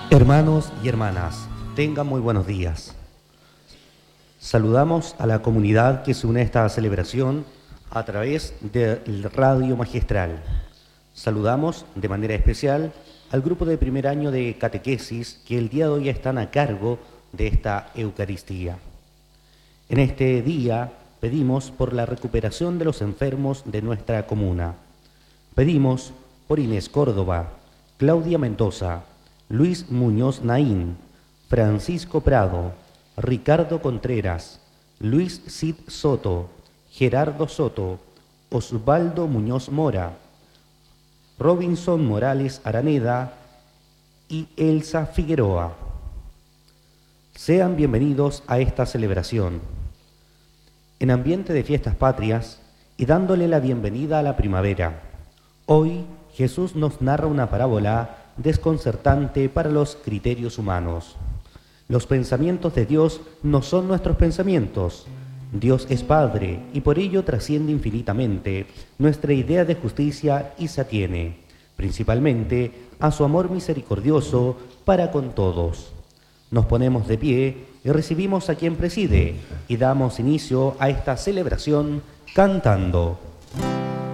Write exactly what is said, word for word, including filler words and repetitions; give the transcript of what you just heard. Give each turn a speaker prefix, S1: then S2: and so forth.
S1: Hermanos y hermanas, tengan muy buenos días. Saludamos a la comunidad que se une a esta celebración a través del Radio Magistral. Saludamos de manera especial al grupo de primer año de catequesis que el día de hoy están a cargo de esta Eucaristía. En este día pedimos por la recuperación de los enfermos de nuestra comuna. Pedimos por Inés Córdoba, Claudia Mendoza, Luis Muñoz Naín, Francisco Prado, Ricardo Contreras, Luis Cid Soto, Gerardo Soto, Osvaldo Muñoz Mora, Robinson Morales Araneda y Elsa Figueroa. Sean bienvenidos a esta celebración. En ambiente de fiestas patrias y dándole la bienvenida a la primavera, hoy Jesús nos narra una parábola desconcertante para los criterios humanos. Los pensamientos de Dios no son nuestros pensamientos. Dios es Padre y por ello trasciende infinitamente nuestra idea de justicia y se atiene, principalmente, a su amor misericordioso para con todos. Nos ponemos de pie y recibimos a quien preside y damos inicio a esta celebración cantando.